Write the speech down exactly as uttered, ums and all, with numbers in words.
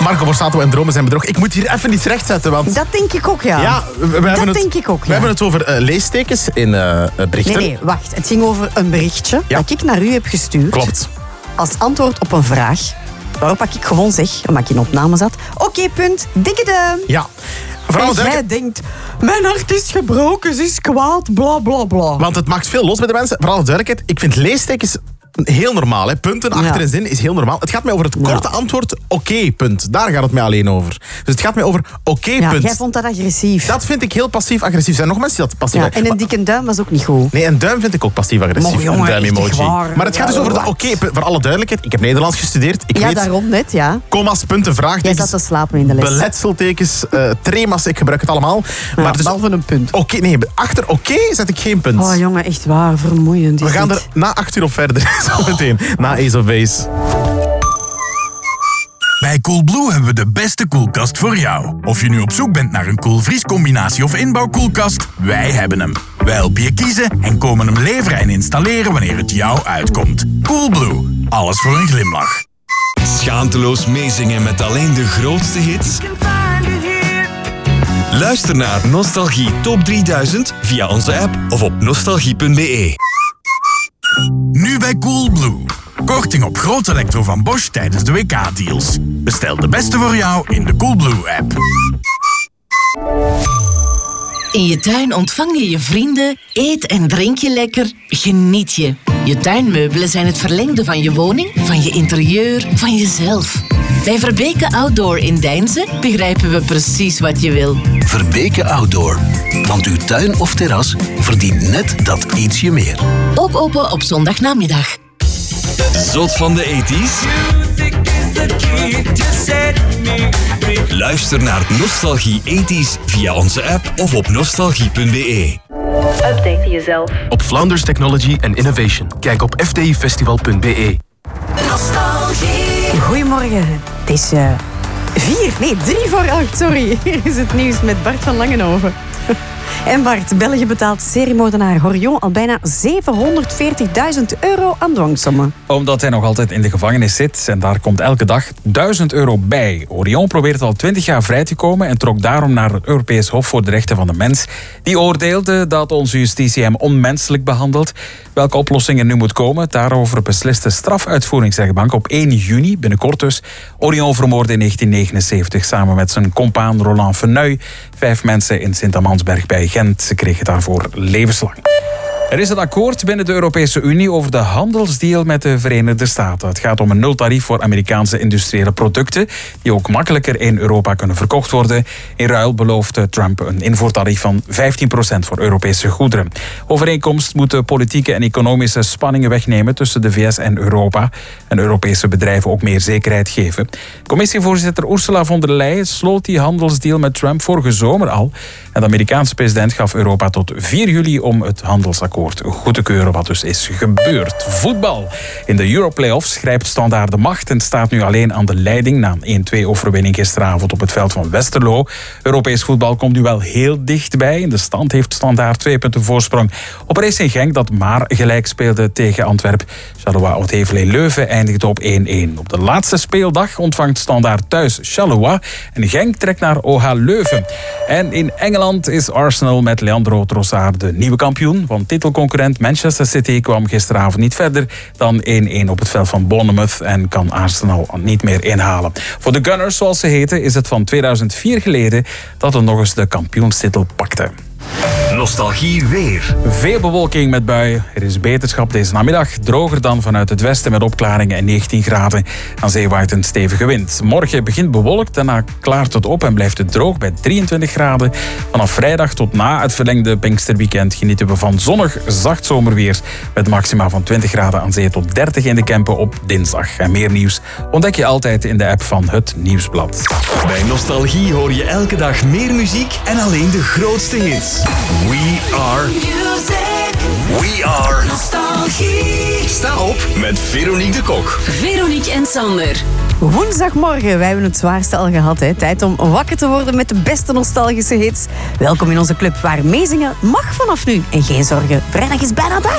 Marco Borsato en Dromen zijn bedrog. Ik moet hier even iets rechtzetten, want... Dat denk ik ook, ja. Ja, we, we dat hebben het, denk ik ook, ja. We hebben het over uh, leestekens in uh, berichten. Nee, nee, wacht. Het ging over een berichtje ja. dat ik naar u heb gestuurd. Klopt. Als antwoord op een vraag. Waarop ik gewoon zeg, omdat ik in opname zat. Oké, okay, punt. Dikke duim. Ja. En jij denkt, mijn hart is gebroken, ze is kwaad, bla bla bla. Want het maakt veel los bij de mensen. Voor alle duidelijkheid, ik vind leestekens heel normaal. Hè. Punten achter ja. een zin is heel normaal. Het gaat mij over het korte ja. antwoord, oké, okay, punt. Daar gaat het mij alleen over. Dus het gaat mij over oké, okay, ja, punt. Jij vond dat agressief. Dat vind ik heel passief-agressief. Er zijn nog mensen die dat passief... Ja, en een dikke duim was ook niet goed. Nee, een duim vind ik ook passief-agressief. Jongen, een duim-emoji. Maar het gaat dus over de oké, okay, voor alle duidelijkheid. Ik heb Nederlands gestudeerd. Ik ja, weet, daarom net, ja. Kommas, punten, vraagtekens. Jij zat te slapen in de les. Beletseltekens, uh, trema's, ik gebruik het allemaal. Ja, maar dus, behalve een punt. Oké, okay, nee, achter oké okay zet ik geen punt. Oh jongen, echt waar, vermoeiend. We gaan er na acht uur op verder. Zo meteen. Na Ace of Base. Bij Coolblue hebben we de beste koelkast voor jou. Of je nu op zoek bent naar een koelvriescombinatie of inbouwkoelkast, wij hebben hem. Wij helpen je kiezen en komen hem leveren en installeren wanneer het jou uitkomt. Coolblue, alles voor een glimlach. Schaamteloos meezingen met alleen de grootste hits? Luister naar Nostalgie Top drieduizend via onze app of op nostalgie punt be. Nu bij Coolblue. Korting op groot elektro van Bosch tijdens de W K-deals. Bestel de beste voor jou in de Coolblue-app. In je tuin ontvang je je vrienden, eet en drink je lekker, geniet je. Je tuinmeubelen zijn het verlengde van je woning, van je interieur, van jezelf. Bij Verbeke Outdoor in Deinze begrijpen we precies wat je wil. Verbeke Outdoor. Want uw tuin of terras verdient net dat ietsje meer. Ook open op zondagnamiddag. Zot van de ethisch? Luister naar Nostalgie ethisch via onze app of op nostalgie punt be. Update jezelf. Op Flounders Technology and Innovation. Kijk op f d i festival punt be. Nostalgie. Goedemorgen. Het is uh, vier, nee, drie voor acht, sorry. Hier is het nieuws met Bart van Langenhoven. En Bart, België betaalt seriemoordenaar Horion al bijna zevenhonderdveertigduizend euro aan dwangsommen. Omdat hij nog altijd in de gevangenis zit en daar komt elke dag duizend euro bij. Horion probeert al twintig jaar vrij te komen en trok daarom naar het Europees Hof voor de Rechten van de Mens. Die oordeelde dat onze justitie hem onmenselijk behandelt. Welke oplossing er nu moet komen, daarover beslist de strafuitvoeringsrechtbank op één juni, binnenkort dus. Horion vermoordde in negentien negenenzeventig samen met zijn compaan Roland Verneuil vijf mensen in Sint-Amandsberg bij Gent. Ze kregen daarvoor levenslang. Er is een akkoord binnen de Europese Unie over de handelsdeal met de Verenigde Staten. Het gaat om een nultarief voor Amerikaanse industriële producten die ook makkelijker in Europa kunnen verkocht worden. In ruil beloofde Trump een invoertarief van vijftien procent voor Europese goederen. Overeenkomst moet de politieke en economische spanningen wegnemen tussen de V S en Europa en Europese bedrijven ook meer zekerheid geven. Commissievoorzitter Ursula von der Leyen sloot die handelsdeal met Trump vorige zomer al. En de Amerikaanse president gaf Europa tot vier juli om het handelsakkoord goed te keuren, wat dus is gebeurd. Voetbal. In de Europlayoffs grijpt Standaard de macht en staat nu alleen aan de leiding na een één twee overwinning gisteravond op het veld van Westerlo. Europees voetbal komt nu wel heel dichtbij. In de stand heeft Standaard twee punten voorsprong op Racing Genk, dat maar gelijk speelde tegen Antwerpen. Charleroi Oud-Hevelee Leuven eindigde op één één. Op de laatste speeldag ontvangt Standaard thuis Charleroi en Genk trekt naar O H Leuven. En in Engeland is Arsenal met Leandro Trossard de nieuwe kampioen, want titelconcurrent Manchester City kwam gisteravond niet verder dan één één op het veld van Bournemouth en kan Arsenal niet meer inhalen. Voor de Gunners, zoals ze heten, is het van tweeduizend vier geleden dat er nog eens de kampioenstitel pakte. Nostalgie weer. Veel bewolking met buien. Er is beterschap deze namiddag. Droger dan vanuit het westen met opklaringen en negentien graden. Aan zee waait een stevige wind. Morgen begint bewolkt, daarna klaart het op en blijft het droog bij drieëntwintig graden. Vanaf vrijdag tot na het verlengde Pinksterweekend genieten we van zonnig, zacht zomerweer. Met maxima van twintig graden aan zee tot dertig in de Kempen op dinsdag. En meer nieuws ontdek je altijd in de app van Het Nieuwsblad. Bij Nostalgie hoor je elke dag meer muziek en alleen de grootste hits. We are music. We are nostalgie. Sta op met Veronique de Kok. Veronique en Sander. Woensdagmorgen, wij hebben het zwaarste al gehad. Hè. Tijd om wakker te worden met de beste nostalgische hits. Welkom in onze club waar meezingen mag vanaf nu. En geen zorgen, vrijdag is bijna daar.